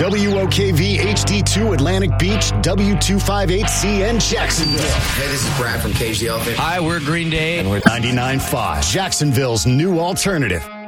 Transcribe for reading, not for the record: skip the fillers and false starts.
WOKV HD2 Atlantic Beach, W258CN Jacksonville. Hey, this is Brad from Cage the Elephant. Hi, we're Green Day. And we're 99.5, Jacksonville's new alternative.